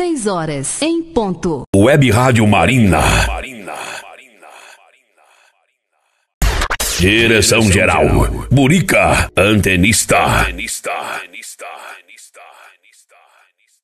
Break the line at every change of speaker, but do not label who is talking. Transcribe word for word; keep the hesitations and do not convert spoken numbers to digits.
seis horas em ponto.
Web Rádio Marina. Direção geral, Burica, antenista.